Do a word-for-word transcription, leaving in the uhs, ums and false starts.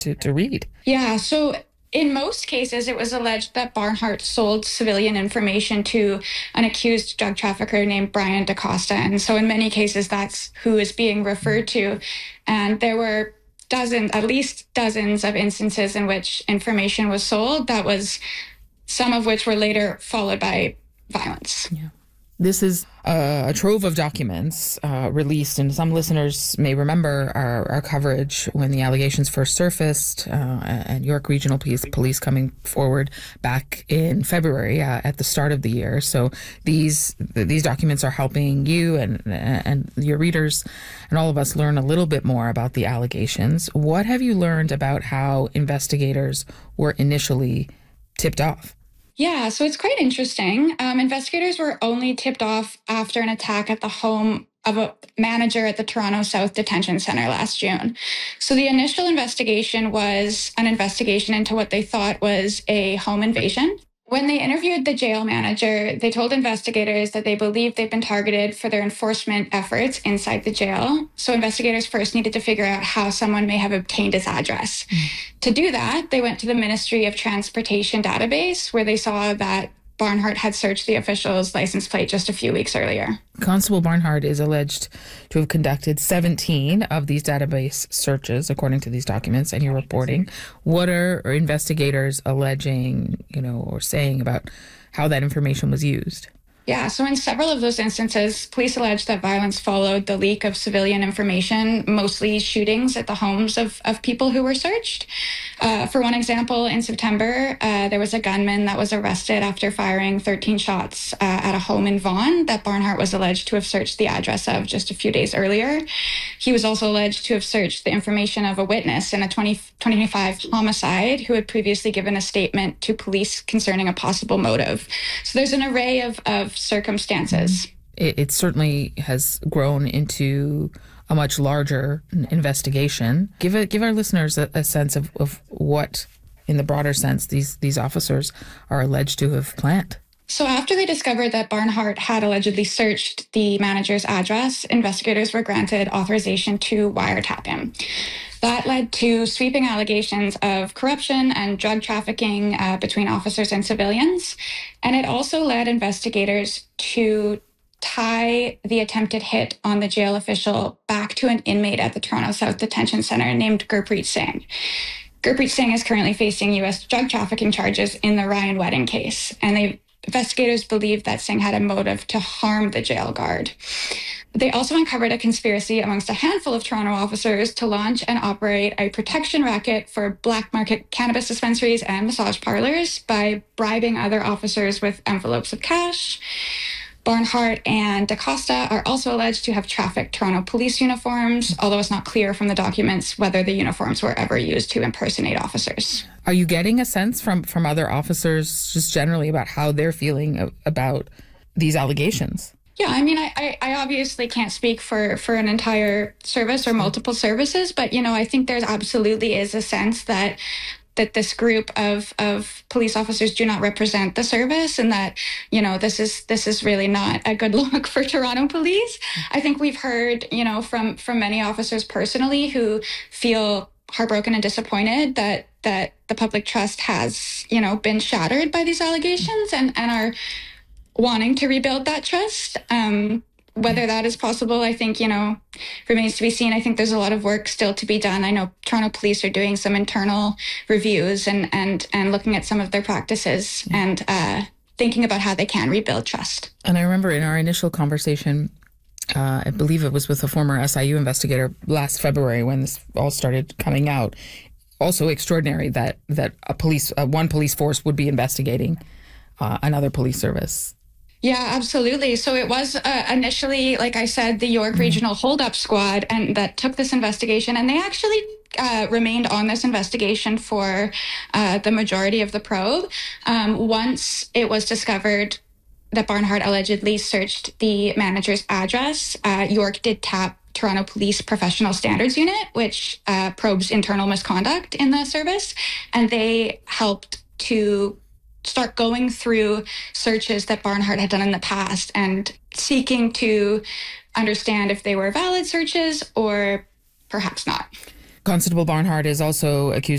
to, to read? Yeah, so in most cases, it was alleged that Barnhart sold civilian information to an accused drug trafficker named Brian DaCosta. And so in many cases, that's who is being referred to. And there were dozens, at least dozens of instances in which information was sold, that was some of which were later followed by violence. Yeah. This is a, a trove of documents uh, released, and some listeners may remember our, our coverage when the allegations first surfaced uh, and York Regional Police, police coming forward back in February uh, at the start of the year. So these these documents are helping you and and your readers and all of us learn a little bit more about the allegations. What have you learned about how investigators were initially tipped off? Yeah, so it's quite interesting. Um, investigators were only tipped off after an attack at the home of a manager at the Toronto South Detention Centre last June. So the initial investigation was an investigation into what they thought was a home invasion. When they interviewed the jail manager, they told investigators that they believed they'd been targeted for their enforcement efforts inside the jail. So investigators first needed to figure out how someone may have obtained his address. Mm. To do that, they went to the Ministry of Transportation database, where they saw that Barnhart had searched the official's license plate just a few weeks earlier. Constable Barnhart is alleged to have conducted seventeen of these database searches, according to these documents and your reporting. What are investigators alleging, you know, or saying about how that information was used? Yeah, so in several of those instances, police allege that violence followed the leak of civilian information, mostly shootings at the homes of, of people who were searched. Uh, for one example, in September, uh, there was a gunman that was arrested after firing thirteen shots uh, at a home in Vaughan that Barnhart was alleged to have searched the address of just a few days earlier. He was also alleged to have searched the information of a witness in a twenty twenty-five homicide who had previously given a statement to police concerning a possible motive. So there's an array of, of circumstances. It, it certainly has grown into a much larger investigation. Give it, give our listeners a, a sense of, of what, in the broader sense, these these officers are alleged to have planned. So after they discovered that Barnhart had allegedly searched the manager's address, investigators were granted authorization to wiretap him. That led to sweeping allegations of corruption and drug trafficking uh, between officers and civilians. And it also led investigators to tie the attempted hit on the jail official back to an inmate at the Toronto South Detention Centre named Gurpreet Singh. Gurpreet Singh is currently facing U S drug trafficking charges in the Ryan Wedding case, and they investigators believe that Singh had a motive to harm the jail guard. They also uncovered a conspiracy amongst a handful of Toronto officers to launch and operate a protection racket for black market cannabis dispensaries and massage parlors by bribing other officers with envelopes of cash. Barnhart and DaCosta are also alleged to have trafficked Toronto police uniforms, although it's not clear from the documents whether the uniforms were ever used to impersonate officers. Are you getting a sense from, from other officers just generally about how they're feeling about these allegations? Yeah, I mean, I, I obviously can't speak for, for an entire service or multiple services, but, you know, I think there's absolutely is a sense that that this group of, of police officers do not represent the service, and that, you know, this is this is really not a good look for Toronto police. I think we've heard, you know, from from many officers personally who feel heartbroken and disappointed that that the public trust has, you know, been shattered by these allegations, and, and are wanting to rebuild that trust. Um, Whether that is possible, I think, you know, remains to be seen. I think there's a lot of work still to be done. I know Toronto police are doing some internal reviews and and and looking at some of their practices and uh, thinking about how they can rebuild trust. And I remember in our initial conversation, uh, I believe it was with a former S I U investigator last February when this all started coming out. Also extraordinary that that a police uh, one police force would be investigating uh, another police service. Yeah, absolutely. So it was uh, initially, like I said, the York Regional Hold-Up Squad and that took this investigation, and they actually uh, remained on this investigation for uh, the majority of the probe. Um, once it was discovered that Barnhart allegedly searched the manager's address, uh, York did tap Toronto Police Professional Standards Unit, which uh, probes internal misconduct in the service, and they helped to start going through searches that Barnhart had done in the past and seeking to understand if they were valid searches or perhaps not. Constable Barnhart is also accused